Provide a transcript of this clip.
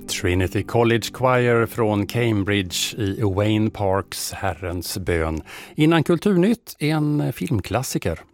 Trinity College Choir från Cambridge i Wayne Parks Herrens bön. Innan Kulturnytt, en filmklassiker.